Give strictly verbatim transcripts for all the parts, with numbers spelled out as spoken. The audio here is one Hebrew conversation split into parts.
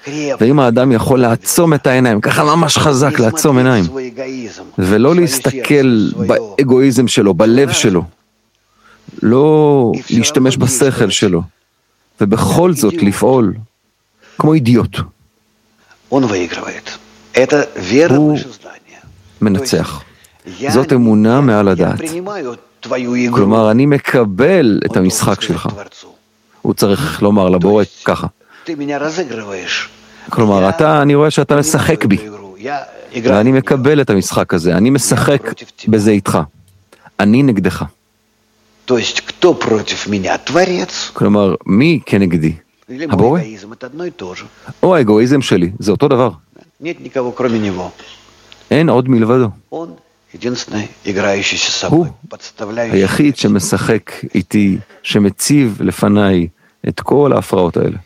ואם האדם יכול לעצום את העיניים, ככה ממש חזק לעצום עיניים, ולא להסתכל באגואיזם שלו, בלב שלו, לא להשתמש בשכל שלו, ובכל זאת לפעול כמו אידיוט, הוא מנצח. זאת אמונה מעל הדעת. כלומר, אני מקבל את המשחק שלך. הוא צריך לומר לבורא ככה. כלומר, אתה, אני רואה שאתה משחק בי, ואני מקבל את המשחק הזה. אני משחק בזה איתך. אני נגדך. כלומר, מי כנגדי? הבורא? או האגואיזם שלי, זה אותו דבר. אין עוד מלבדו. הוא היחיד שמשחק איתי, שמציב לפניי את כל ההפרעות האלה.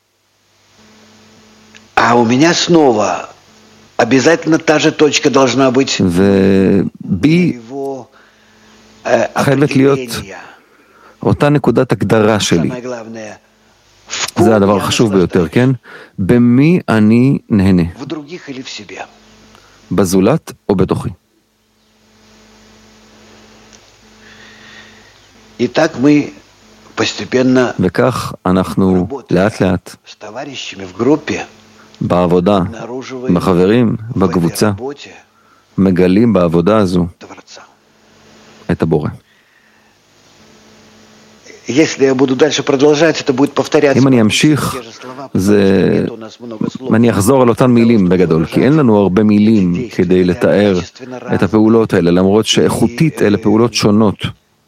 ובי חייבת להיות אותה נקודת הגדרה שלי. זה הדבר החשוב ביותר, כן? במי אני נהנה? בזולת או בתוכי? וכך אנחנו לאט לאט בעבודה, עם החברים, בקבוצה, מגלים בעבודה הזו את הבורא. אם אני אמשיך, אני אחזור על אותן מילים בגדול, כי אין לנו הרבה מילים כדי לתאר את הפעולות האלה, למרות שאיכותית אלה פעולות שונות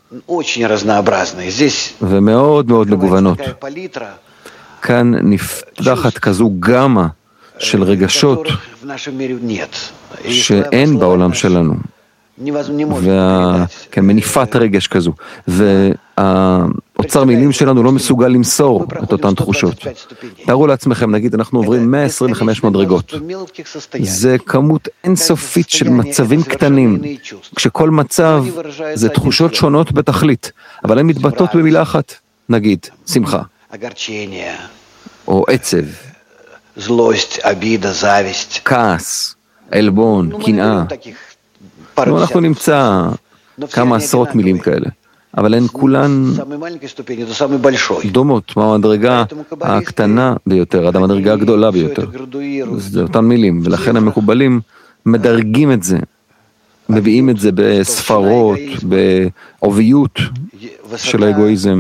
ומאוד מאוד מגוונות. כאן נפתחת כזו גמה של רגשות שאין בעולם שלנו, ומניפת רגש כזו, והאוצר מילים שלנו לא מסוגל למסור את אותן תחושות. תארו לעצמכם, נגיד אנחנו עוברים מאה עשרים וחמש מדרגות, זה כמות אינסופית של מצבים קטנים, כשכל מצב זה תחושות שונות בתכלית, אבל הן מתבטאות במילה אחת, נגיד שמחה או עצב, כעס, עלבון, קנאה. אנחנו נמצא כמה עשרות מילים כאלה, אבל הן כולן דומות מהמדרגה הקטנה ביותר עד המדרגה הגדולה ביותר. זה אותן מילים, ולכן המקובלים מדרגים את זה, מביאים את זה בספרות, בעוביות של האגואיזם,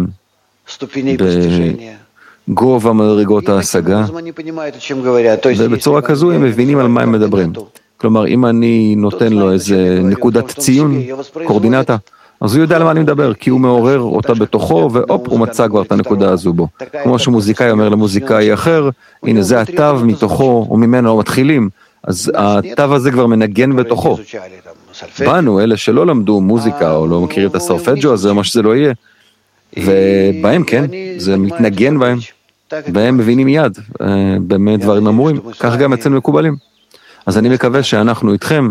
בגובה מדרגות ההשגה, ובצורה כזו הם מבינים על מה הם מדברים. כלומר, אם אני נותן לו איזה נקודת ציון, קורדינטה, אז הוא יודע על מה אני מדבר, כי הוא מעורר אותה בתוכו, ואופ, הוא מצא כבר את הנקודה הזו בו. כמו שמוזיקאי אומר למוזיקאי אחר, הנה זה התו מתוכו, או ממנו מתחילים, אז התו הזה כבר מנגן בתוכו. באנו, אלה שלא למדו מוזיקה, או לא מכירים את הסרפג'ו הזה, או מה שזה לא יהיה, ובהם, כן, זה מתנגן בהם, והם מבינים מיד, באמת דברים אמורים, כך גם אצלנו מקובלים. אז אני מקווה שאנחנו איתכם,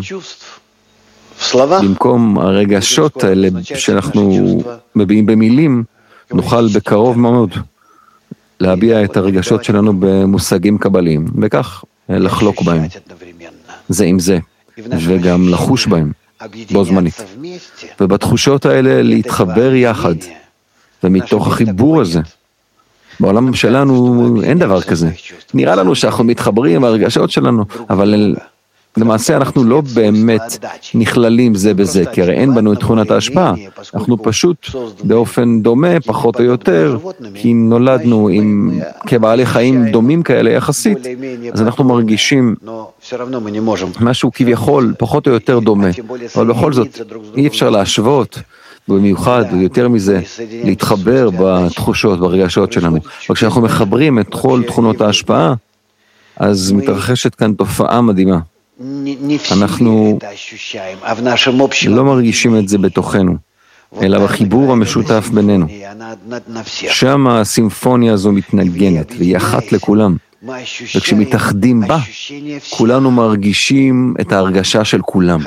במקום הרגשות האלה שאנחנו מביעים במילים, נוכל בקרוב מאוד להביע את הרגשות שלנו במושגים קבליים, וכך לחלוק בהם, זה עם זה, וגם לחוש בהם, בו זמנית. ובתחושות האלה להתחבר יחד, ומתוך החיבור הזה, בעולם שלנו אין דבר כזה. נראה לנו שאנחנו מתחברים הרגשות שלנו, אבל למעשה אנחנו לא באמת נכללים זה בזה, כי הרי אין בנו את תכונת ההשפעה. אנחנו פשוט באופן דומה, פחות או יותר, כי נולדנו עם כבעלי חיים דומים כאלה יחסית, אז אנחנו מרגישים משהו כביכול פחות או יותר דומה, אבל בכל זאת אי אפשר להשוות, במיוחד, יותר מזה, להתחבר בתחושות, ברגשות שלנו. וכשאנחנו מחברים את כל תכונות ההשפעה, אז מתרחשת כאן תופעה מדהימה. אנחנו לא מרגישים את זה בתוכנו, אלא בחיבור המשותף בינינו. שם הסימפוניה הזו מתנגנת, והיא אחת לכולם. וכשמתאחדים בה, כולנו מרגישים את ההרגשה של כולם.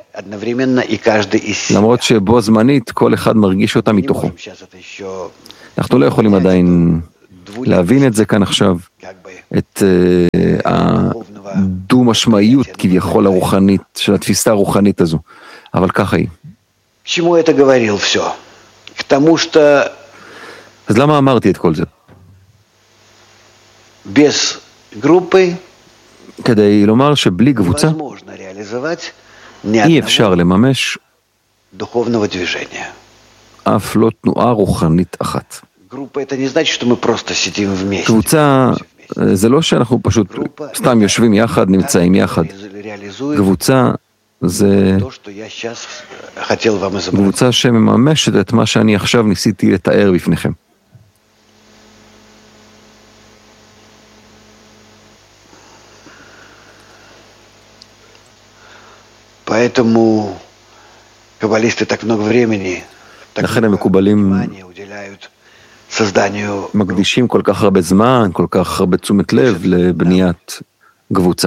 למרות שבו זמנית, כל אחד מרגיש אותה מתוכו. אנחנו לא יכולים עדיין להבין את זה כאן עכשיו, את הדו-משמעיות כביכול הרוחנית, של התפיסה הרוחנית הזו. אבל ככה היא. אז למה אמרתי את כל זה? כדי לומר שבלי קבוצה אי אפשר לממש אף לא תנועה רוחנית אחת. קבוצה זה לא שאנחנו פשוט סתם יושבים יחד, נמצאים יחד. קבוצה זה קבוצה שמממשת את מה שאני עכשיו ניסיתי לתאר בפניכם. לכן המקובלים מקדישים כל כך הרבה זמן, כל כך הרבה תשומת לב לבניית קבוצה.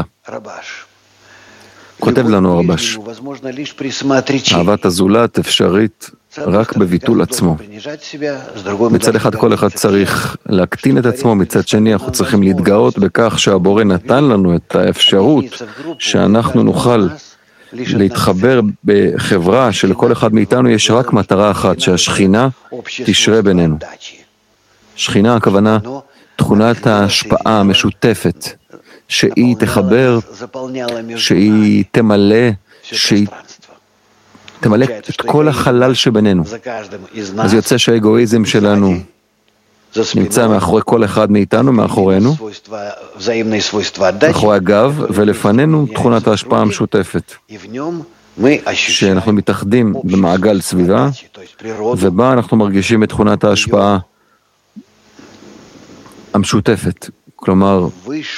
כותב לנו הרבש, אהבת הזולת אפשרית רק בביטול עצמו. מצד אחד כל אחד צריך להקטין את עצמו, מצד שני אנחנו צריכים להתגאות בכך שהבורא נתן לנו את האפשרות שאנחנו נוכל להתחבר בחברה שלכל אחד מאיתנו יש רק מטרה אחת, שהשכינה תשרה בינינו. שכינה הכוונה תכונת ההשפעה המשותפת, שהיא תחבר, שהיא תמלא, שהיא תמלא את כל החלל שבינינו. אז יוצא שהאגואיזם שלנו נמצא מאחורי כל אחד מאיתנו, מאחורינו, מאחורי הגב, ולפנינו תכונת ההשפעה המשותפת, שאנחנו מתאחדים במעגל סביבה, ובה אנחנו מרגישים את תכונת ההשפעה המשותפת, כלומר,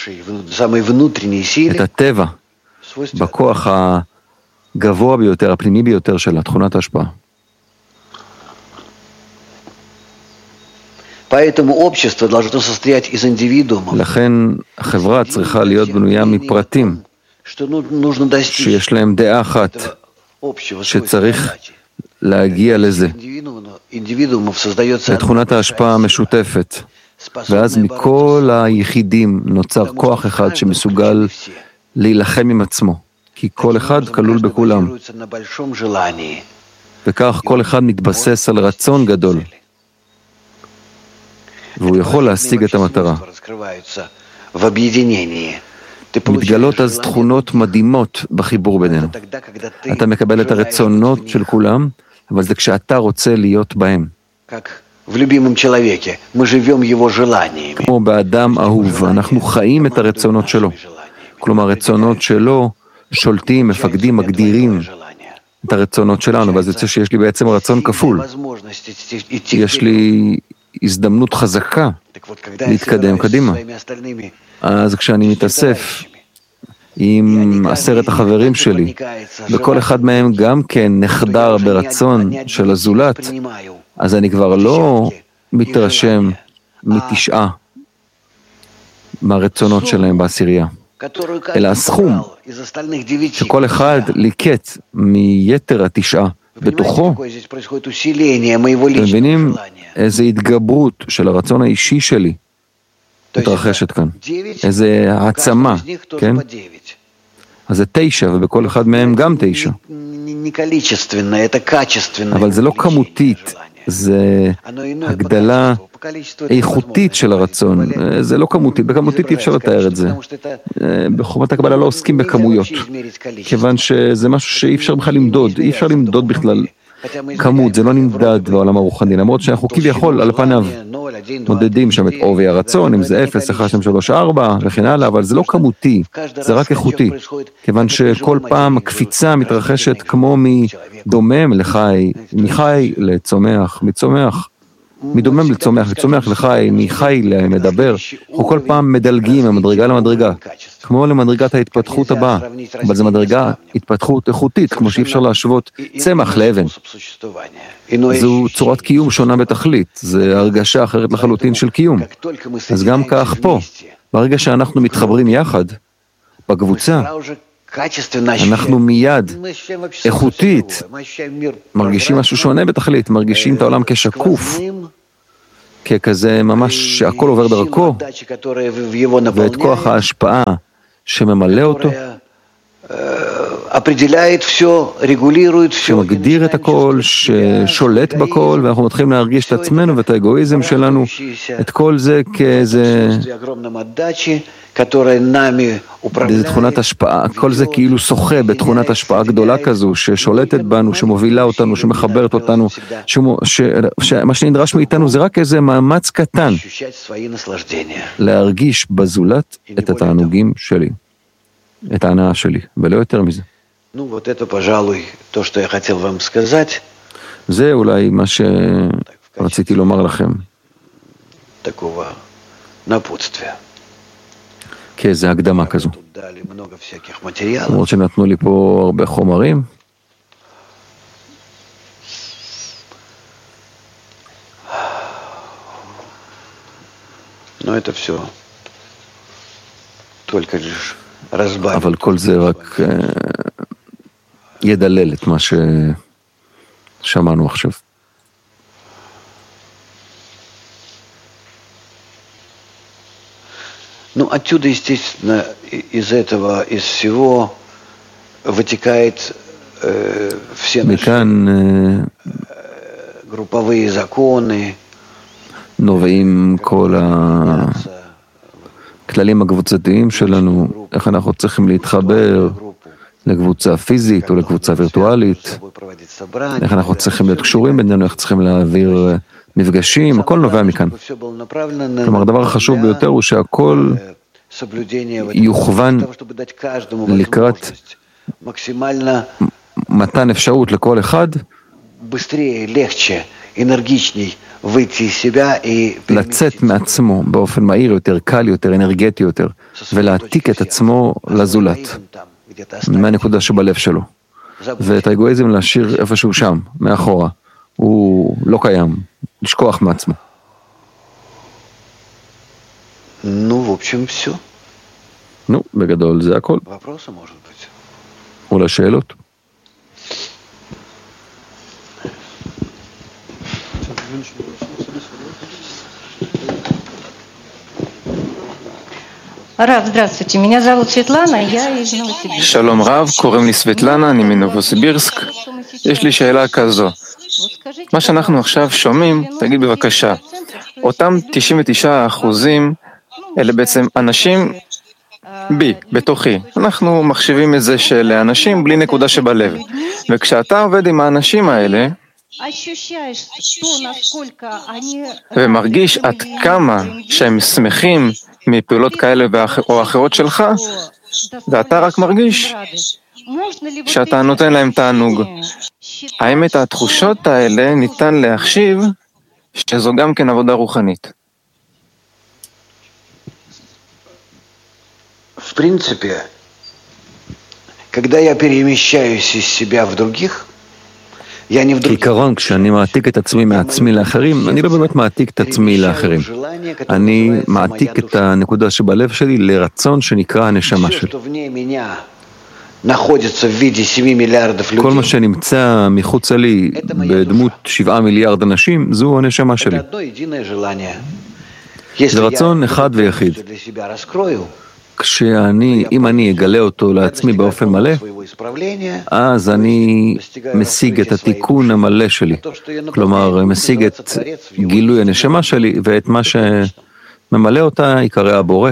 את הטבע, בכוח הגבוה ביותר, הפנימי ביותר של תכונת ההשפעה. לכן החברה צריכה להיות בנויה מפרטים שיש להם דעה אחת, שצריך להגיע לזה, לתכונת ההשפעה המשותפת, ואז מכל היחידים נוצר כוח אחד שמסוגל להילחם עם עצמו, כי כל אחד כלול בכולם, וכך כל אחד מתבסס על רצון גדול, והוא יכול להשיג את המטרה. מתגלות אז תכונות מדהימות בחיבור בינינו. אתה מקבל את הרצונות של כולם, אבל זה כשאתה רוצה להיות בהם. כמו באדם אהוב, אנחנו חיים את הרצונות שלו. כלומר, רצונות שלו שולטים, מפקדים, מגדירים את הרצונות שלנו, ואז יוצא שיש לי בעצם רצון כפול. יש לי הזדמנות חזקה להתקדם קדימה. אז כשאני מתאסף עם עשרת החברים שלי, וכל אחד מהם גם כן נחדר ברצון של הזולת, אז אני כבר לא מתרשם מתשעה מהרצונות שלהם בעשירייה, אלא הסכום שכל אחד ליקט מיתר התשעה בתוכו. אתם מבינים איזו התגברות של הרצון האישי שלי מתרחשת כאן, איזו העצמה, כן? אז זה תשע, ובכל אחד מהם גם תשע. אבל זה לא כמותית, זה הגדלה איכותית של הרצון, זה לא כמותית, בכמותית אי אפשר לתאר את זה. בחוכמת הקבלה לא עוסקים בכמויות, כיוון שזה משהו שאי אפשר בכלל למדוד, אי אפשר למדוד בכלל כמות, זה לא נמדד בעולם הרוחני, למרות שאנחנו כביכול על פניו מודדים שם את עובי הרצון, אם זה אפס, אחת, שתיים, שלוש, ארבע וכן הלאה, אבל זה לא כמותי, זה רק איכותי, כיוון שכל פעם הקפיצה מתרחשת כמו מדומם לחי, מחי לצומח, מצומח, מדומם לצומח, לצומח לחי, מחי למדבר, אנחנו כל פעם מדלגים ממדרגה למדרגה, כמו למדרגת ההתפתחות הבאה, אבל זו מדרגה התפתחות איכותית, כמו שאי אפשר להשוות צמח לאבן. זו צורת קיום שונה בתכלית, זו הרגשה אחרת לחלוטין של קיום. אז גם כך פה, ברגע שאנחנו מתחברים יחד, בקבוצה, אנחנו מיד, איכותית, מרגישים משהו שונה בתכלית, מרגישים את העולם כשקוף, ככזה ממש שהכל עובר דרכו, ואת כוח ההשפעה שממלא אותו, שמגדיר את הכל, ששולט בכל, ואנחנו מתחילים להרגיש את עצמנו ואת האגואיזם שלנו, את כל זה כאיזה באיזה תכונת השפעה, כל זה כאילו שוחה בתכונת השפעה גדולה כזו, ששולטת בנו, שמובילה אותנו, שמחברת אותנו, שמה שנדרש מאיתנו זה רק איזה מאמץ קטן, להרגיש בזולת את התענוגים שלי, את ההנאה שלי, ולא יותר מזה. זה אולי מה שרציתי לומר לכם. כאיזה הקדמה כזו. למרות שנתנו לי פה הרבה חומרים. אבל כל זה רק ידלל את מה ששמענו עכשיו. Ну, отсюда, естественно, из этого, из всего вытекает э, все наши э, групповые законы. נובעים כל הכללים הקבוצתיים שלנו, איך אנחנו צריכים להתחבר לקבוצה פיזית או לקבוצה וירטואלית, איך אנחנו צריכים להיות קשורים בינינו, איך צריכים להעביר מפגשים, הכל נובע מכאן. כלומר, הדבר החשוב ביותר הוא שהכל יוכוון לקראת מתן אפשרות לכל אחד לצאת מעצמו באופן מהיר יותר, קל יותר, אנרגטי יותר, ולהעתיק את עצמו לזולת, מהנקודה שבלב שלו. ואת האגואיזם להשאיר איפשהו שם, מאחורה. הוא לא קיים, לשכוח מעצמו. Ну, в общем, все. נו, בגדול זה הכל. Вопросы, может быть? אולי שאלות? Рав, здравствуйте, меня зовут Светлана, я из Новосибирска. שלום רב, קוראים לי סבטלנה, אני מנובוסיבירסק. יש לי שאלה כזו. מה שאנחנו עכשיו שומעים, תגיד בבקשה, אותם תשעים ותשעה אחוזים, אלה בעצם אנשים בי, בתוכי. אנחנו מחשיבים את זה של אנשים בלי נקודה שבלב. וכשאתה עובד עם האנשים האלה, ומרגיש עד כמה שהם שמחים מפעולות כאלה או אחרות שלך, ואתה רק מרגיש שאתה נותן להם תענוג. האם את התחושות האלה ניתן להחשיב שזו גם כן עבודה רוחנית? В принципе, когда я перемещаюсь из себя в других, כעיקרון, כשאני מעתיק את עצמי מעצמי לאחרים, אני לא באמת מעתיק את עצמי לאחרים. אני מעתיק את הנקודה שבלב שלי לרצון שנקרא הנשמה שלי. כל מה שנמצא מחוץ לי בדמות שבעה מיליארד אנשים, זו הנשמה שלי. זה רצון אחד ויחיד. כשאני, אם אני אגלה אותו לעצמי באופן מלא, אז אני משיג את התיקון המלא שלי. כלומר, משיג את גילוי הנשמה שלי, ואת מה שממלא אותה יקרא הבורא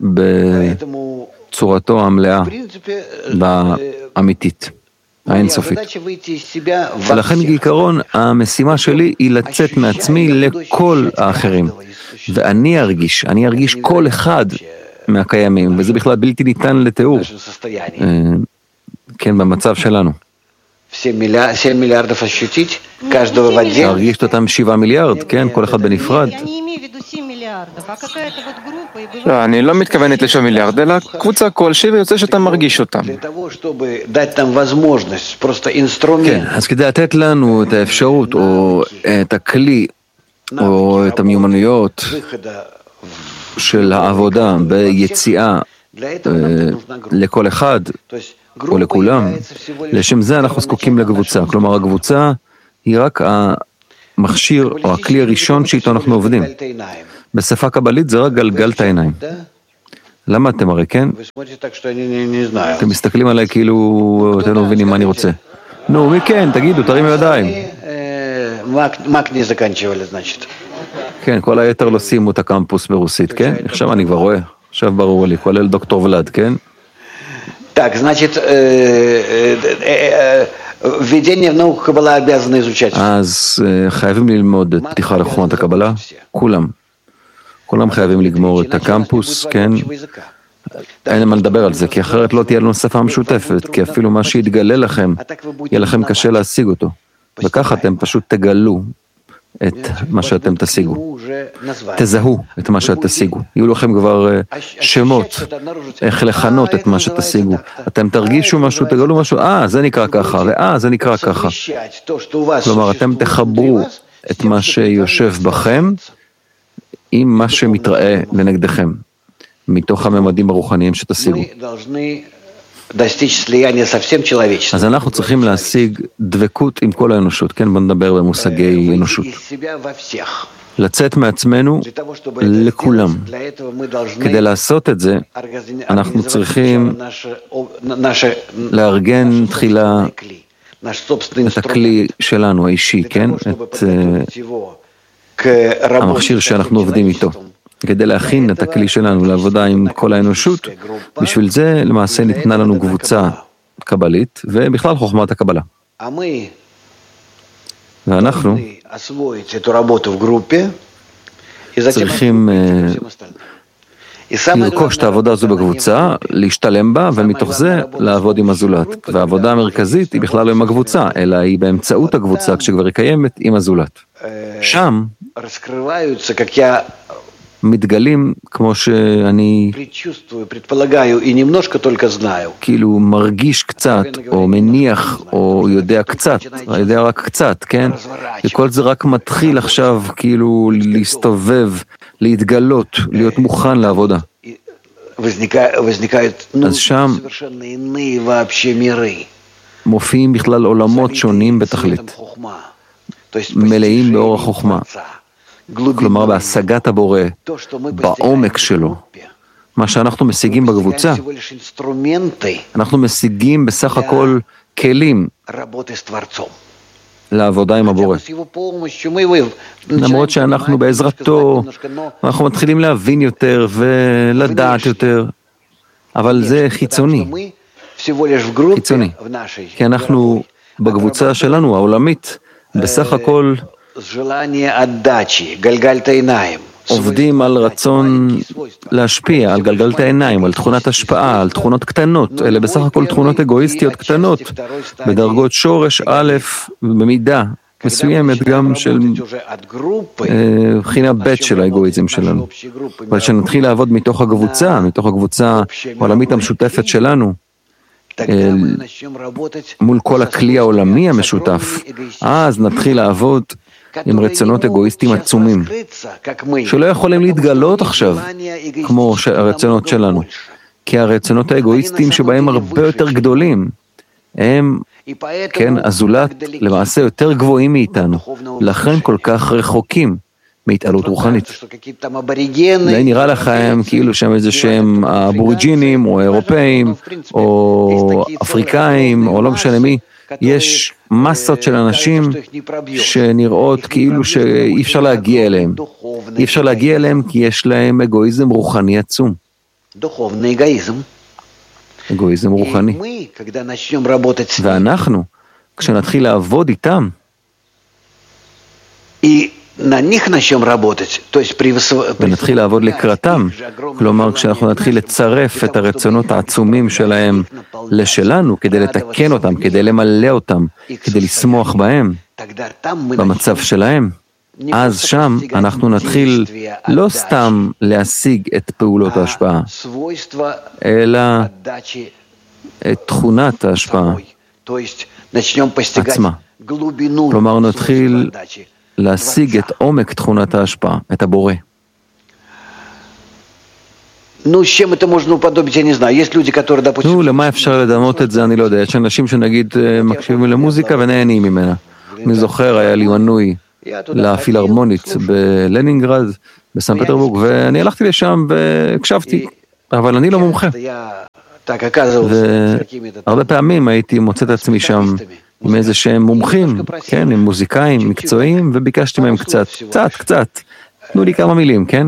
בצורתו המלאה והאמיתית, האינסופית. ולכן בעיקרון, המשימה שלי היא לצאת מעצמי לכל האחרים. ואני ארגיש, אני ארגיש כל אחד מהקיימים, וזה בכלל בלתי ניתן לתיאור. כן, במצב שלנו. להרגיש אותם שבעה מיליארד, כן, כל אחד בנפרד. לא, אני לא מתכוונת לשבעה מיליארד, אלא קבוצה כלשהי ויוצא שאתה מרגיש אותם. כן, אז כדי לתת לנו את האפשרות, או את הכלי, או את המיומנויות, של העבודה ביציאה לכל אחד או לכולם, לשם זה אנחנו זקוקים לקבוצה. כלומר, הקבוצה היא רק המכשיר או הכלי הראשון שאיתו אנחנו עובדים. בשפה קבלית זה רק גלגלת העיניים. למה אתם הרי כן? אתם מסתכלים עליי כאילו אתם לא מבינים מה אני רוצה. נו, מי כן? תגידו, תרימו ידיים. כן, כל היתר לא סיימו את הקמפוס ברוסית, כן? עכשיו אני כבר רואה. עכשיו ברור לי, כולל דוקטור ולד, כן? Так, значит, введение в науку Каббала обязаны изучать. אז חייבים ללמוד את פתיחה לחוכמת הקבלה, כולם. כולם חייבים לגמור את הקמפוס, כן? אין מה לדבר על זה, כי אחרת לא תהיה לנו שפה משותפת, כי אפילו מה שיתגלה לכם, יהיה לכם קשה להשיג אותו. וכך אתם פשוט תגלו את מה שאתם תשיגו. תזהו את מה שתשיגו. יהיו לכם כבר שמות, איך לכנות את מה שתשיגו. אתם תרגישו משהו, תגלו משהו, אה, זה נקרא ככה, ואה, זה נקרא ככה. כלומר, אתם תחברו את מה שיושב בכם עם מה שמתראה לנגדכם, מתוך הממדים הרוחניים שתשיגו. אז אנחנו צריכים להשיג דבקות עם כל האנושות, כן? בוא נדבר במושגי אנושות. לצאת מעצמנו לכולם. כדי לעשות את זה, אנחנו צריכים לארגן תחילה את הכלי שלנו, האישי, כן? את המכשיר שאנחנו עובדים איתו. כדי להכין את הכלי שלנו לעבודה עם כל האנושות, בשביל זה למעשה ניתנה לנו קבוצה קבלית, ובכלל חוכמת הקבלה. ואנחנו צריכים לרכוש את העבודה הזו בקבוצה, להשתלם בה, ומתוך זה לעבוד עם הזולת. והעבודה המרכזית היא בכלל לא עם הקבוצה, אלא היא באמצעות הקבוצה, כשכבר היא קיימת עם הזולת. שם מתגלים, כמו שאני כאילו מרגיש קצת, או מניח, או יודע קצת, יודע רק קצת, כן? וכל זה רק מתחיל עכשיו כאילו להסתובב, להתגלות, להיות מוכן לעבודה. אז שם מופיעים בכלל עולמות שונים בתכלית, מלאים באור החוכמה. כלומר, בהשגת הבורא, בעומק שלו. מה שאנחנו משיגים בקבוצה, אנחנו משיגים בסך הכל כלים לעבודה עם הבורא. למרות שאנחנו בעזרתו, אנחנו מתחילים להבין יותר ולדעת יותר, אבל זה חיצוני. חיצוני. כי אנחנו בקבוצה שלנו, העולמית, בסך הכל עובדים על רצון להשפיע, על גלגלת העיניים, על תכונת השפעה, על תכונות קטנות, אלה בסך הכל תכונות אגואיסטיות קטנות, בדרגות שורש א', במידה מסוימת גם של בחינה ב' של האגואיזם שלנו. אבל כשנתחיל לעבוד מתוך הקבוצה, מתוך הקבוצה העולמית המשותפת שלנו, מול כל הכלי העולמי המשותף, אז נתחיל לעבוד עם רצונות אגואיסטיים עצומים, שלא יכולים להתגלות עכשיו, כמו הרצונות שלנו, כי הרצונות האגואיסטיים שבהם הרבה יותר גדולים, הם, כן, הזולת, למעשה יותר גבוהים מאיתנו, לכן כל כך רחוקים מהתעלות רוחנית. זה נראה לכם כאילו שהם איזה שהם האבוריג'ינים, או האירופאים, או אפריקאים, או לא משנה מי, יש מסות של אנשים שנראות כאילו שאי אפשר להגיע אליהם. אי אפשר להגיע אליהם כי יש להם אגואיזם רוחני עצום. אגואיזם רוחני. ואנחנו, כשנתחיל לעבוד איתם, ונתחיל לעבוד לקראתם, כלומר כשאנחנו נתחיל לצרף את הרצונות העצומים שלהם לשלנו, כדי לתקן אותם, כדי למלא אותם, כדי לשמוח בהם, במצב שלהם, אז שם אנחנו נתחיל לא סתם להשיג את פעולות ההשפעה, אלא את תכונת ההשפעה עצמה. כלומר נתחיל להשיג את עומק תכונת ההשפעה, את הבורא. נו, למה אפשר לדמות את זה? אני לא יודע. יש אנשים שנגיד מקשיבים למוזיקה ונהנים ממנה. אני זוכר, היה לי מנוי לפילהרמונית בלנינגרד, בסן פטרבורג, ואני הלכתי לשם והקשבתי, אבל אני לא מומחה. והרבה פעמים הייתי מוצא את עצמי שם עם איזה שהם מומחים, כן, עם מוזיקאים מקצועיים, וביקשתי מהם קצת, קצת, קצת, תנו לי כמה מילים, כן?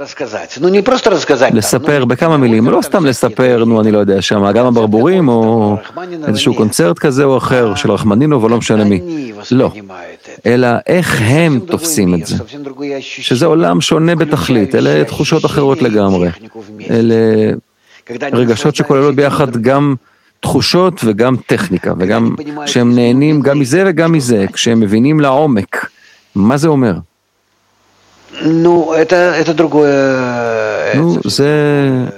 לספר בכמה מילים, לא סתם לספר, נו אני לא יודע, שם אגם הברבורים או איזשהו קונצרט כזה או אחר של רחמנינוב או לא משנה מי, לא, אלא איך הם תופסים את זה, שזה עולם שונה בתכלית, אלה תחושות אחרות לגמרי, אלה רגשות שכוללות ביחד גם תחושות וגם טכניקה, וגם שהם נהנים גם מזה וגם מזה, כשהם מבינים לעומק, מה זה אומר? Ну, это, это другое, ну, это זה...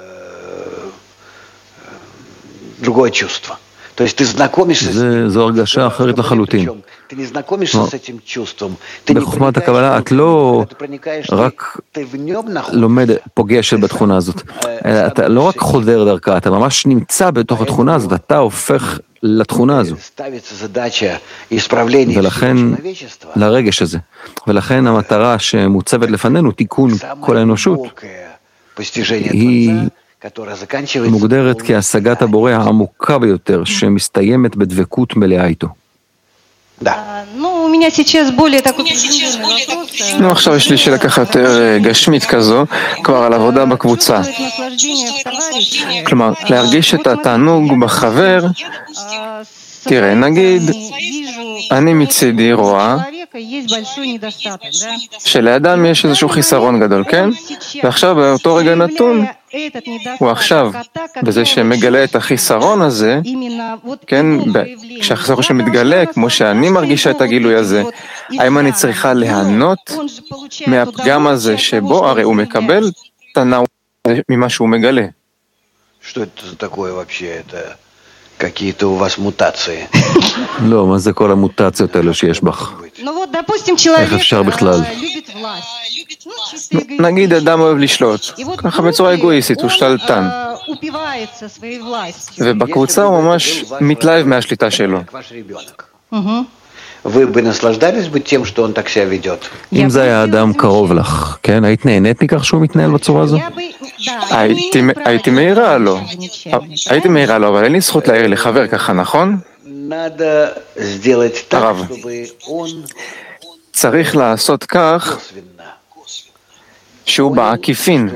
другое чувство. То есть ты знакомишься с ним, זו הרגשה אחרת לחלוטין. ты не знакомишься с этим чувством, ты не בחוכמת הקבלה את לא רק לומד פוגש בתכונה הזאת, אתה לא רק חודר דרכה, אתה ממש נמצא בתוך התכונה הזאת, אתה הופך לתכונה הזו, ולכן לרגש הזה, ולכן המטרה שמוצבת לפנינו, תיקון כל האנושות, היא מוגדרת כהשגת הבורא העמוקה ביותר, שמסתיימת בדבקות מלאה איתו. נו, עכשיו יש לי שאלה ככה יותר גשמית כזו, כבר על עבודה בקבוצה. כלומר, להרגיש את התענוג בחבר, תראה, נגיד, אני מצידי רואה שלאדם יש איזשהו חיסרון גדול, כן? ועכשיו באותו רגע נתון, הוא עכשיו, בזה שמגלה את החיסרון הזה, כן, כשהחיסרון שמתגלה, כמו שאני מרגישה את הגילוי הזה, האם אני צריכה להנות מהפגם הזה שבו הרי הוא מקבל תנאו ממה שהוא מגלה? Что это такое вообще? Это какие-то у вас мутации. לא, מה זה כל המוטציות האלו שיש בך? איך אפשר בכלל? נגיד אדם אוהב לשלוט, ככה בצורה אגואיסטית, הוא שתלטן. ובקבוצה הוא ממש מתלהב מהשליטה שלו. Вы бы наслаждались бы тем, что он так себя ведет? אם זה היה אדם קרוב לך, כן? היית נהנית מכך שהוא מתנהל בצורה הזו? הייתי מהירה לו. הייתי מהירה לו, אבל אין לי זכות להעיר לחבר ככה, נכון? הרב, צריך לעשות כך שהוא בעקיפין.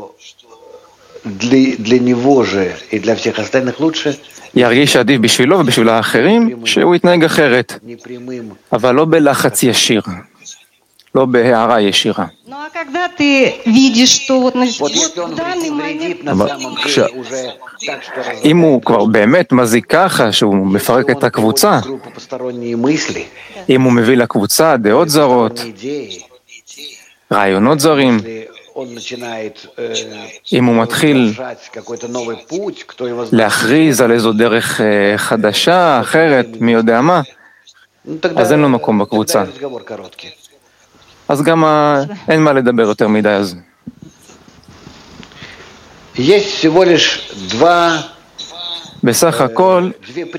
Для него же и для всех остальных лучше. ירגיש עדיף בשבילו ובשביל האחרים שהוא יתנהג אחרת, אבל לא בלחץ ישיר, לא בהערה ישירה. אם הוא כבר באמת מזיק ככה שהוא מפרק את הקבוצה, אם הוא מביא לקבוצה דעות זרות, רעיונות זרים, אם הוא מתחיל להכריז על איזו דרך חדשה, אחרת, מי יודע מה, אז אין לו מקום בקבוצה. אז גם אין מה לדבר יותר מדי אז. בסך הכל,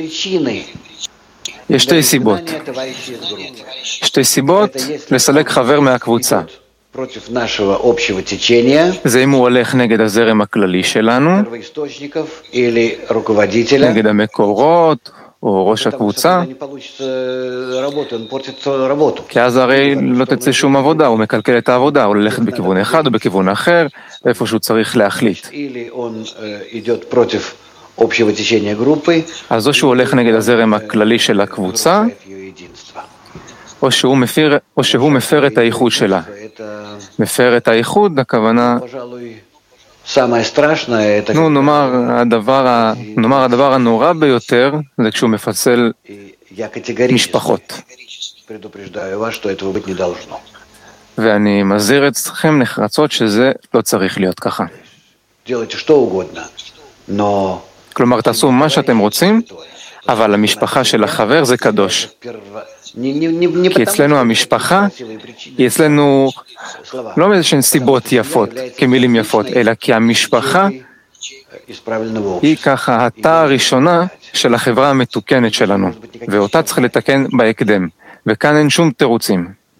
יש שתי סיבות. שתי סיבות לסלק חבר מהקבוצה. זה אם הוא הולך נגד הזרם הכללי שלנו, נגד המקורות או ראש הקבוצה, כי אז הרי לא תצא שום עבודה, הוא מקלקל את העבודה, הוא ללכת בכיוון אחד או בכיוון אחר, איפה שהוא צריך להחליט. אז או שהוא הולך נגד הזרם הכללי של הקבוצה, או שהוא מפר, או שהוא מפר את הייחוד שלה. מפר את הייחוד, הכוונה, נו, נאמר, הדבר, נאמר, הדבר הנורא ביותר, זה כשהוא מפצל משפחות. ואני מזהיר אתכם נחרצות שזה לא צריך להיות ככה. כלומר, תעשו מה שאתם רוצים, אבל המשפחה של החבר זה קדוש. כי אצלנו המשפחה, היא אצלנו לא מאיזשהן סיבות יפות, כמילים יפות, אלא כי המשפחה היא ככה התא הראשונה של החברה המתוקנת שלנו, ואותה צריך לתקן בהקדם, וכאן אין שום תירוצים.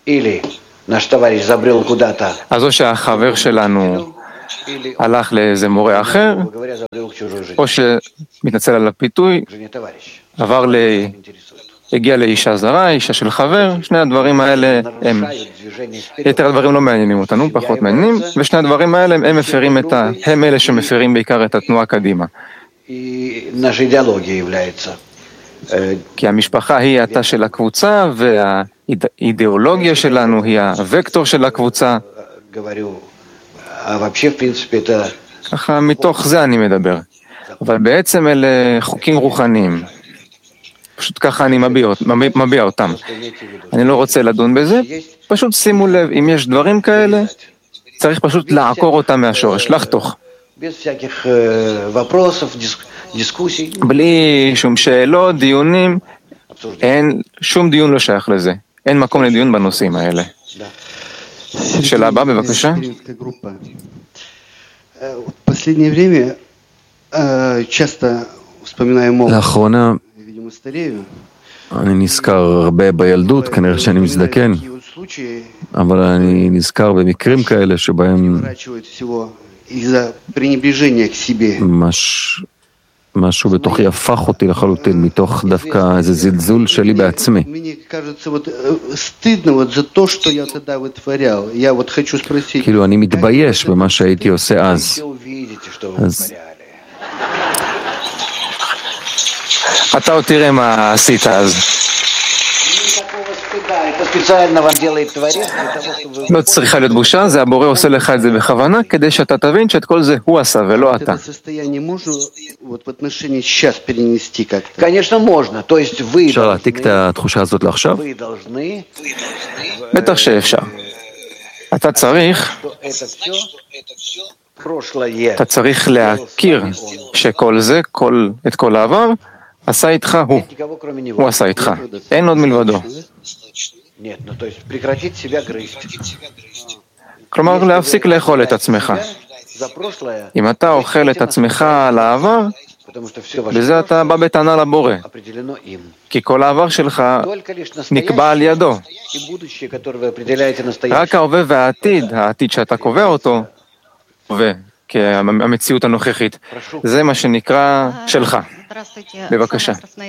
אז או שהחבר שלנו הלך לאיזה מורה אחר, או שמתנצל על הפיתוי, עבר ל... הגיע לאישה זרה, אישה של חבר, שני הדברים האלה הם, יתר הדברים לא מעניינים אותנו, פחות מעניינים, ושני הדברים האלה הם מפרים את ה... הם אלה שמפרים בעיקר את התנועה קדימה. כי המשפחה היא התא של הקבוצה, והאידיאולוגיה שלנו היא הוקטור של הקבוצה. ככה מתוך זה אני מדבר. אבל בעצם אלה חוקים רוחניים. פשוט ככה אני מביע, מביע אותם. אני לא רוצה לדון בזה, פשוט שימו לב, אם יש דברים כאלה, צריך פשוט לעקור אותם מהשורש, לחתוך. בלי שום שאלות, דיונים, אין, שום דיון לא שייך לזה. אין מקום לדיון בנושאים האלה. שאלה הבאה, בבקשה. לאחרונה, אני נזכר הרבה בילדות, כנראה שאני מזדקן, אבל אני נזכר במקרים כאלה שבהם מש... משהו בתוכי הפך אותי לחלוטין, מתוך דווקא איזה זלזול שלי בעצמי. כאילו אני מתבייש במה שהייתי עושה אז. אז... אתה עוד תראה מה עשית אז. לא צריכה להיות בושה, זה הבורא עושה לך את זה בכוונה, כדי שאתה תבין שאת כל זה הוא עשה ולא אתה. אפשר להעתיק את התחושה הזאת לעכשיו? בטח שאפשר. אתה צריך, אתה צריך להכיר שכל זה, כל, את כל העבר, עשה איתך הוא. הוא עשה איתך. אין עוד מלבדו. כלומר, להפסיק לאכול את עצמך. אם אתה אוכל את עצמך על העבר, בזה אתה בא בטענה לבורא. כי כל העבר שלך נקבע על ידו. רק ההווה והעתיד, העתיד שאתה קובע אותו, הווה, כהמציאות הנוכחית, זה מה שנקרא שלך. בבקשה.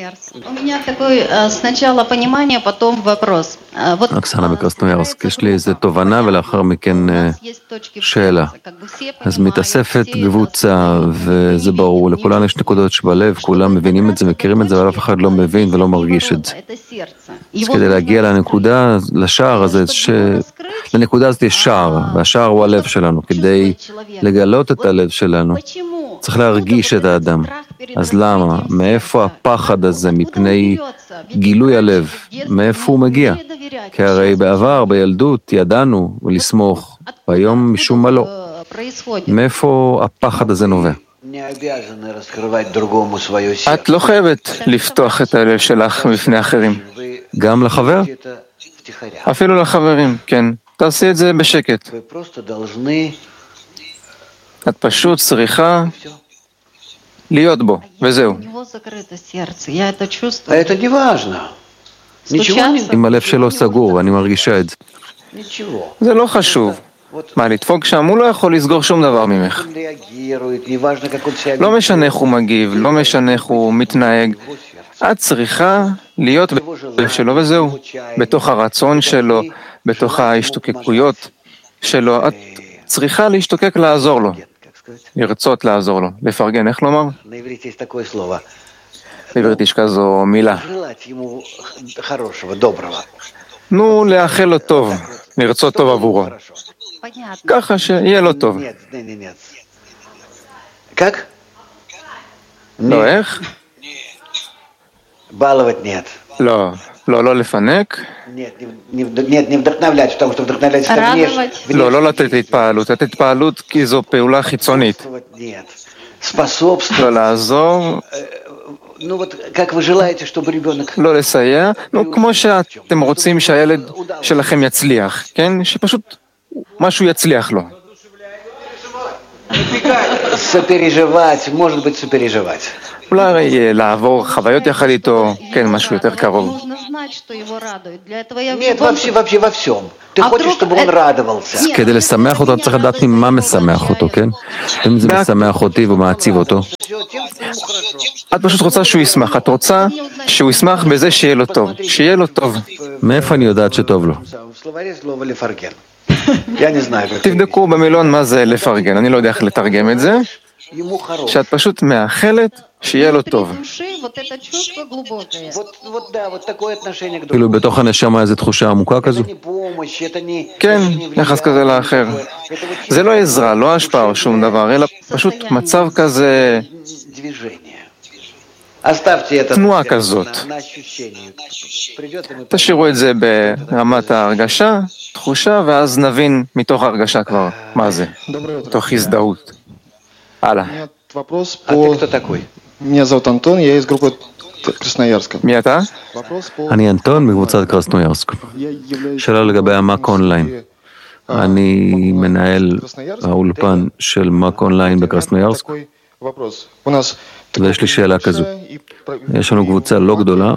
אוקסנה מקרסנוירסק, יש לי איזו תובנה ולאחר מכן שאלה. אז מתאספת קבוצה, וזה ברור, לכולנו יש נקודות שבלב, כולם מבינים את זה, מכירים את זה, אבל אף אחד לא מבין ולא מרגיש את זה. אז כדי להגיע לנקודה, לשער הזה, לנקודה הזאת יש שער, והשער הוא הלב שלנו. כדי לגלות את הלב שלנו, צריך להרגיש את האדם. אז למה? מאיפה הפחד הזה מפני גילוי הלב? מאיפה הוא מגיע? כי הרי בעבר, בילדות, ידענו לסמוך, והיום משום מה לא. מאיפה הפחד הזה נובע? את לא חייבת לפתוח את הלב שלך בפני אחרים. גם לחבר? אפילו לחברים, כן. תעשי את זה בשקט. את פשוט צריכה להיות בו, וזהו. אם הלב שלו סגור, ואני מרגישה את זה. זה לא חשוב. מה, לדפוק שם? הוא לא יכול לסגור שום דבר ממך. לא משנה איך הוא מגיב, לא משנה איך הוא מתנהג. את צריכה להיות בלב שלו, וזהו. בתוך הרצון שלו, בתוך ההשתוקקויות שלו. את צריכה להשתוקק לעזור לו. לרצות לעזור לו. לפרגן, איך לומר? בעברית יש כזו מילה. נו, לאחל לו טוב, לרצות טוב עבורו. ככה שיהיה לו טוב. לא, איך? לא, לא, לא לפנק. לא, לא לתת התפעלות. לתת התפעלות כי זו פעולה חיצונית. לא לעזור. לא לסייע. נו, כמו שאתם רוצים שהילד שלכם יצליח, כן? שפשוט משהו יצליח לו. Сопереживать, может быть, сопереживать. אולי לעבור חוויות יחד איתו, כן, משהו יותר קרוב. Нет, вообще, вообще во всем. Ты хочешь, чтобы он радовался. כדי לשמח אותו, צריך לדעת ממה משמח אותו, כן? אם זה משמח אותי ומעציב אותו. את פשוט רוצה שהוא ישמח, את רוצה שהוא ישמח בזה שיהיה לו טוב, שיהיה לו טוב. מאיפה אני יודעת שטוב לו? תבדקו במילון מה זה לפרגן, אני לא יודע איך לתרגם את זה, שאת פשוט מאחלת שיהיה לו טוב. כאילו בתוך הנשמה איזו תחושה עמוקה כזו? כן, יחס כזה לאחר. זה לא עזרה, לא השפעה או שום דבר, אלא פשוט מצב כזה, תנועה כזאת. תשאירו את זה ברמת ההרגשה, תחושה, ואז נבין מתוך ההרגשה כבר מה זה, תוך הזדהות. הלאה. Меня зовут Антон, я из группы Красноярска. מי אתה? אני אנטון מקבוצת קרסנוירסק. שאלה לגבי המאק אונליין. אני מנהל האולפן של מאק אונליין בקרסנוירסק. ויש לי שאלה כזו. יש לנו קבוצה לא גדולה,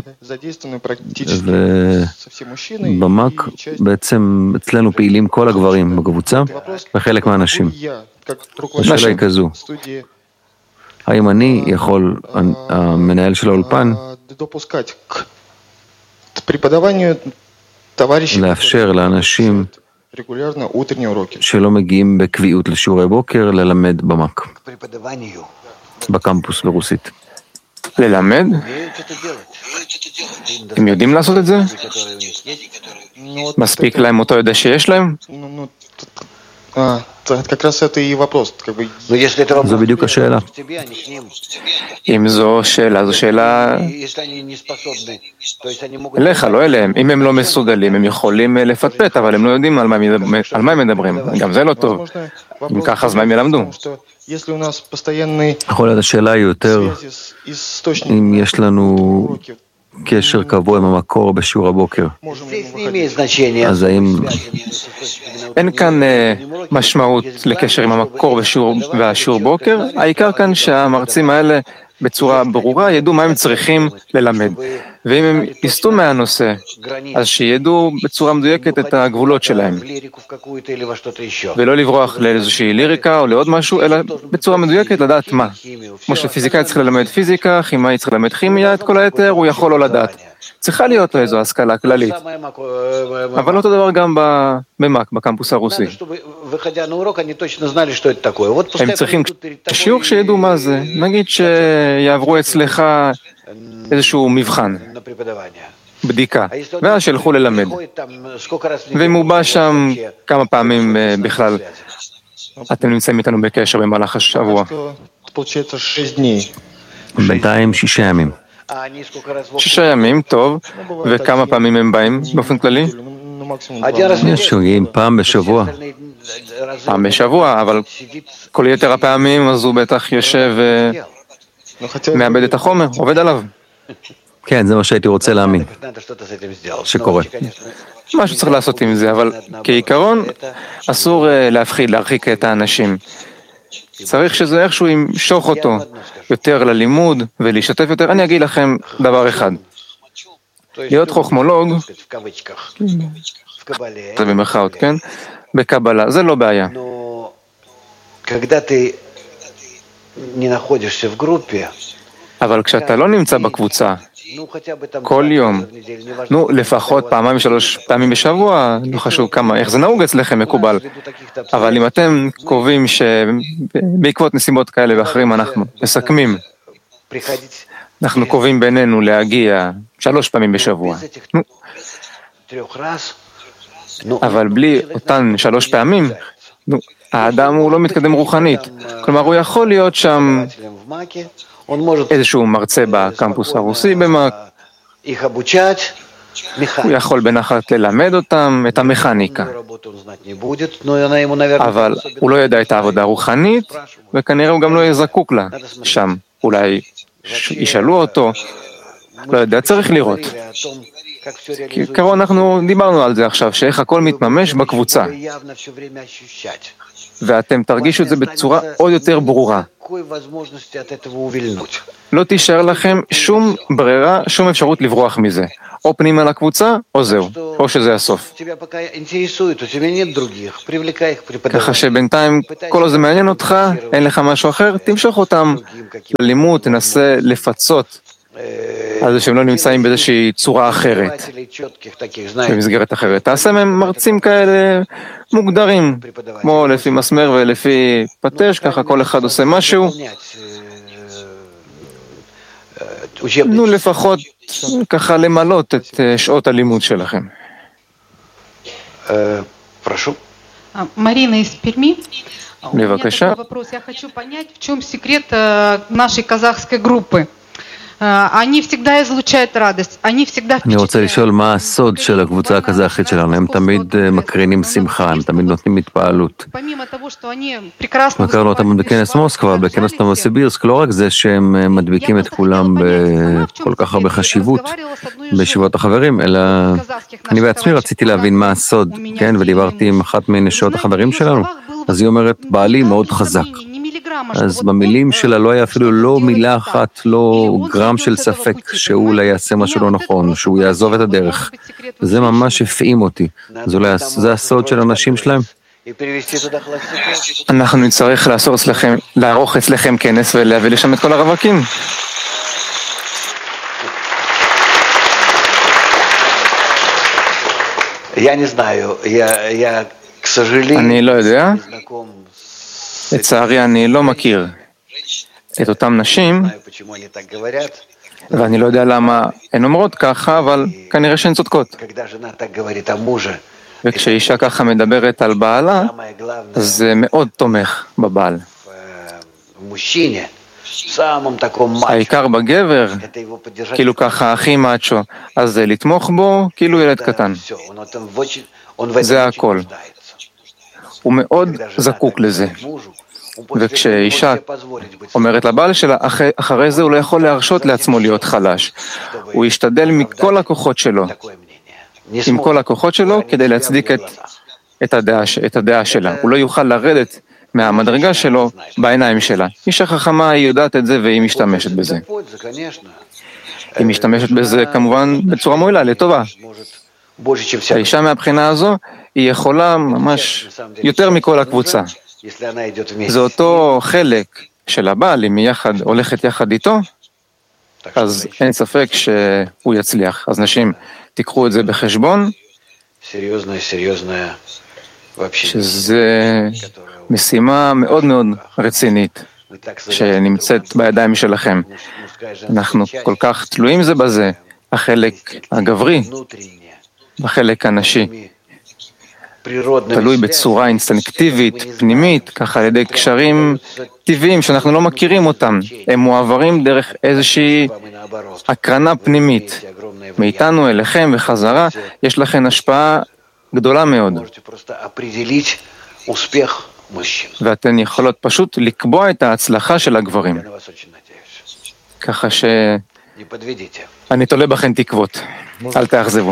ובמאק בעצם אצלנו פעילים כל הגברים בקבוצה, וחלק מהאנשים. השאלה היא כזו. האם אני יכול, המנהל של האולפן, לאפשר לאנשים שלא מגיעים בקביעות לשיעורי בוקר, ללמד במאק, בקמפוס ברוסית? ללמד? הם יודעים לעשות את זה? מספיק להם אותו ידע שיש להם? как раз это и вопрос. זו בדיוק השאלה. אם זו שאלה, זו שאלה אליך, לא אליהם. אם הם לא מסוגלים, הם יכולים לפטפט, אבל הם לא יודעים על מה הם מדברים. גם זה לא טוב. אם ככה, אז מה הם ילמדו? יכול להיות, השאלה היא יותר, אם יש לנו קשר קבוע עם המקור בשיעור הבוקר. אז האם... אין כאן משמעות לקשר עם המקור והשיעור בוקר, העיקר כאן שהמרצים האלה בצורה ברורה ידעו מה הם צריכים ללמד. ואם הם יסטו מהנושא, אז שידעו בצורה מדויקת את הגבולות שלהם. ולא לברוח לאיזושהי ליריקה או לעוד משהו, אלא בצורה מדויקת לדעת מה. כמו שפיזיקאי צריך ללמד פיזיקה, כימאי צריך ללמד כימיה, את כל היתר הוא יכול לא לדעת. צריכה להיות לו איזו השכלה כללית. אבל אותו דבר גם במאק, בקמפוס הרוסי. הם צריכים את השיעור שידעו מה זה. נגיד שיעברו אצלך איזשהו מבחן, בדיקה, ואז שילכו ללמד. ואם הוא בא שם כמה פעמים בכלל, אתם נמצאים איתנו בקשר במהלך השבוע. בינתיים שישה ימים. שישה ימים, טוב, וכמה פעמים הם באים באופן כללי? יש שוגעים פעם בשבוע. פעם בשבוע, אבל כל יתר הפעמים אז הוא בטח יושב ומאבד את החומר, עובד עליו. כן, זה מה שהייתי רוצה להאמין, שקורה. משהו צריך לעשות עם זה, אבל כעיקרון אסור להפחיד, להרחיק את האנשים. צריך שזה איכשהו ימשוך אותו יותר ללימוד ולהשתתף יותר. אני אגיד לכם דבר אחד. להיות חוכמולוג, זה במרכאות, כן? בקבלה, זה לא בעיה. אבל כשאתה לא נמצא בקבוצה, כל יום, נו, לפחות פעמיים שלוש פעמים בשבוע, לא חשוב כמה, איך זה נהוג אצלכם מקובל, אבל אם אתם קובעים שבעקבות נסיבות כאלה ואחרים אנחנו מסכמים, אנחנו קובעים בינינו להגיע שלוש פעמים בשבוע, נו, אבל בלי אותן שלוש פעמים, נו, האדם הוא לא מתקדם רוחנית, כלומר הוא יכול להיות שם איזשהו מרצה בקמפוס הרוסי במאק, הוא יכול בנחת ללמד אותם את המכניקה, אבל הוא לא ידע את העבודה הרוחנית, וכנראה הוא גם לא יהיה זקוק לה שם, אולי ישאלו אותו, לא יודע, צריך לראות. כי אנחנו דיברנו על זה עכשיו, שאיך הכל מתממש בקבוצה. ואתם תרגישו את זה בצורה עוד יותר ברורה. לא תישאר לכם שום ברירה, שום אפשרות לברוח מזה. או פנימה לקבוצה, או זהו, או שזה הסוף. ככה שבינתיים, כל עוד זה מעניין אותך, אין לך משהו אחר, תמשוך אותם ללימוד, תנסה לפצות על זה שהם לא נמצאים באיזושהי צורה אחרת, במסגרת אחרת. תעשה מהם מרצים כאלה מוגדרים, כמו לפי מסמר ולפי פטש, ככה כל אחד עושה משהו. נו לפחות ככה למלות את שעות הלימוד שלכם. Марина из Перми. У меня בבקשה. такой вопрос. Я хочу понять, в чем секрет э, нашей казахской группы. Э, Они всегда излучают радость. Они всегда אני רוצה לשאול впечатляют. מה הסוד של הקבוצה הקזחית שלנו. הם תמיד אה, מקרינים שמחה, הם תמיד נותנים התפעלות. Помимо того, что они прекрасно הכרנו אותם выступают בכנס в מוסקבה, בכנס Жалите, נובוסיבירסק, לא רק זה שהם אה, מדביקים את כולם בכל כך הרבה חשיבות בישיבות החברים, אלא אני בעצמי רציתי להבין מה הסוד, כן, ודיברתי עם אחת מנשות החברים שלנו, אז היא אומרת, בעלי מאוד חזק. אז במילים שלה לא היה אפילו לא מילה אחת, לא גרם של ספק שהוא אולי יעשה משהו לא נכון, שהוא יעזוב את הדרך. זה ממש הפעים אותי. זה אולי- זה הסוד של האנשים שלהם? אנחנו נצטרך לעשות אצלכם, לערוך אצלכם כנס ולהביא לשם את כל הרווקים. Я не знаю, я, я, к сожалению, אני לא יודע, не знаком с этим, לצערי אני לא מכיר את אותם נשים, не знаю, почему они так говорят. ואני לא יודע למה הן אומרות ככה, אבל כנראה שהן צודקות. Когда жена так говорит о муже, וכשאישה ככה מדברת על בעלה, самое главное אז זה מאוד תומך בבעל. в, э, в мужчине, в самом таком мачо, העיקר בגבר, это его поддержать. כאילו ככה הכי מאצ'ו, אז זה לתמוך בו כאילו ילד קטן. Все, он, в этом очень- он в этом זה очень הכל. нуждается. הוא מאוד Когда жена זקוק так לזה. говорит мужу, он после этого וכשאישה может себе позволить быть אומרת לבעל שלה, אחרי, אחרי זה הוא לא יכול להרשות לעצמו להיות חלש. הוא ישתדל מכל הכוחות שלו, такое мнение. Не עם כל сможет הכוחות שלו, уронить כדי себя в להצדיק ее את, глазах. את, הדעה, ש- את הדעה שלה. הוא לא יוכל לרדת מהמדרגה שלו בעיניים שלה. אישה חכמה, היא יודעת את זה והיא משתמשת בזה. Это польза, конечно. היא משתמשת בזה כמובן בצורה מועילה, לטובה. Может, больше, чем вся האישה מהבחינה הזו, היא יכולה ממש יותר מכל הקבוצה. если она идет вместе. זה אותו חלק של הבעל, אם היא יחד, הולכת יחד איתו, Так что, אז женщины, אין ספק שהוא יצליח. אז נשים, תיקחו את זה בחשבון, серьезная, серьезная вообще. שזה משימה מאוד מאוד רצינית, Мы так завязаны שנמצאת друг на друга. בידיים שלכם. Мужская, женская אנחנו часть, כל כך תלויים זה בזה, החלק הגברי внутренняя, והחלק הנשי, природными תלוי связями, בצורה אינסטינקטיבית, мы не знаем, פנימית, ככה על ידי קשרים טבעיים שאנחנו לא מכירים אותם. הם מועברים דרך איזושהי вам и наоборот. הקרנה פנימית. Имеете огромное влияние. מאיתנו אליכם וחזרה, יש לכם השפעה גדולה מאוד, Можете просто определить успех мужчин. ואתן יכולות פשוט לקבוע את ההצלחה של הגברים. Я на вас очень надеюсь. ככה שאני Не подведите. תולה בכם תקוות, אל תאכזבו.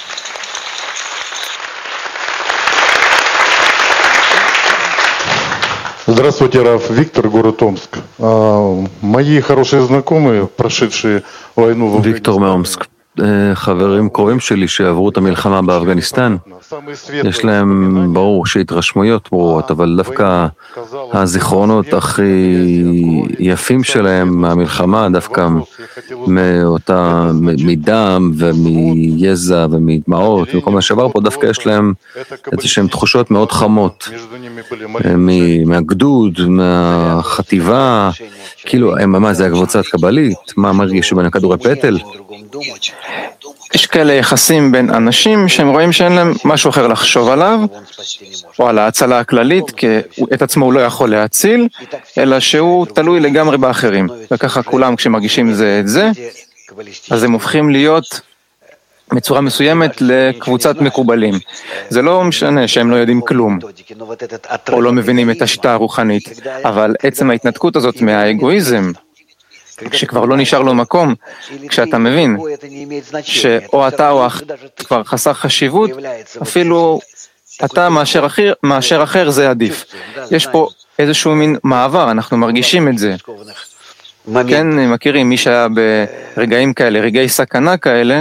Здравствуйте, Раф. Виктор, город Омск. А, Мои хорошие знакомые, прошедшие войну в ויקטור מאומסק. אה, חברים קרובים שלי שעברו את המלחמה באפגניסטן, יש להם, ברור, שהתרשמויות ברורות, אבל דווקא הזיכרונות הכי יפים שלהם מהמלחמה, דווקא מאותה, מדם ומיזע ומדמעות וכל מה שעבר פה, דווקא יש להם איזשהם תחושות מאוד חמות, מ- מהגדוד, מהחטיבה, כאילו, מה זה הקבוצת קבלית? מה מרגיש בין הכדורי פטל? יש כאלה יחסים בין אנשים שהם רואים שאין להם משהו אחר לחשוב עליו, או על ההצלה הכללית, כי את עצמו הוא לא יכול להציל, אלא שהוא תלוי לגמרי באחרים. וככה כולם כשמרגישים זה את זה, אז הם הופכים להיות בצורה מסוימת לקבוצת מקובלים. זה לא משנה שהם לא יודעים כלום, או לא מבינים את השיטה הרוחנית, אבל עצם ההתנתקות הזאת מהאגואיזם, כשכבר לא נשאר לו מקום, כשאתה מבין שאו אתה או אח כבר חסר חשיבות, אפילו אתה מאשר אחר, מאשר אחר זה עדיף. יש פה איזשהו מין מעבר, אנחנו מרגישים את זה. כן, מכירים מי שהיה ברגעים כאלה, רגעי סכנה כאלה,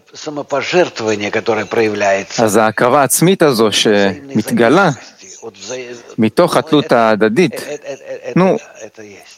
אז ההקרבה העצמית הזו שמתגלה מתוך התלות ההדדית, נו,